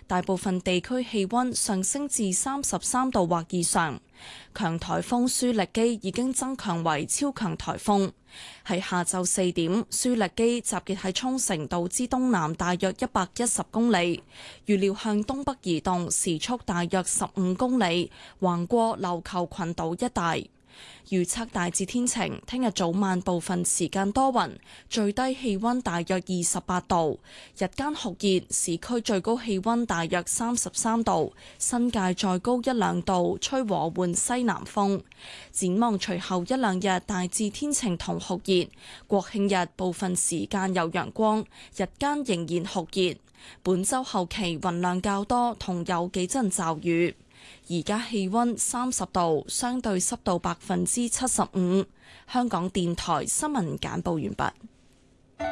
大部分地區氣溫上升至33度或以上。強颱風舒力基已經增強為超強颱風。喺下晝4點，舒力基集結喺沖繩島之東南大約110公里，預料向東北移動，時速大約15公里，橫過琉球群島一帶。預測大致天晴，聽日早晚部分時間多雲，最低氣溫大約28度，日間酷熱，市區最高氣溫大約33度，新界再高1-2度，吹和緩西南風。展望隨後一兩日大致天晴同酷熱，國慶日部分時間有陽光，日間仍然酷熱。本週後期雲量較多，同有幾陣驟雨。而家氣溫30度，相對濕度75%。香港電台新聞簡報完畢。